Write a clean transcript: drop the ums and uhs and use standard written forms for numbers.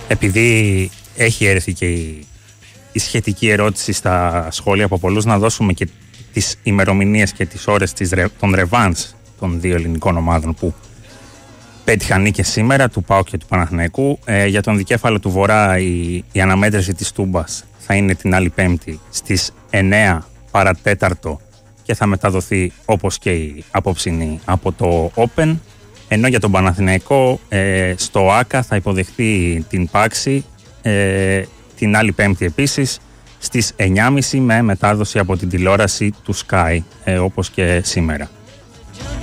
Επειδή έχει έρθει και η σχετική ερώτηση στα σχόλια από πολλούς, να δώσουμε και τις ημερομηνίες και τις ώρες των ρεβάνς των δύο ελληνικών ομάδων που πέτυχαν νίκες σήμερα, του ΠΑΟΚ και του Παναθηναϊκού. Για τον δικέφαλο του Βορρά η αναμέτρηση της Τούμπας θα είναι την άλλη Πέμπτη στις 9 παρατέταρτο και θα μεταδοθεί όπως και η απόψινή από το Open. Ενώ για τον Παναθηναϊκό στο ΆΚΑ θα υποδεχθεί την Πάξη την άλλη Πέμπτη επίσης στις 9.30 με μετάδοση από την τηλεόραση του Sky όπως και σήμερα.